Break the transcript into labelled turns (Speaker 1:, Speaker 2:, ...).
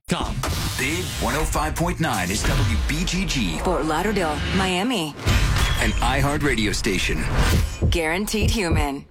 Speaker 1: WBGG.com.
Speaker 2: Big 105.9 is WBGG.
Speaker 3: Fort Lauderdale, Miami.
Speaker 2: An iHeart radio station.
Speaker 3: Guaranteed Human.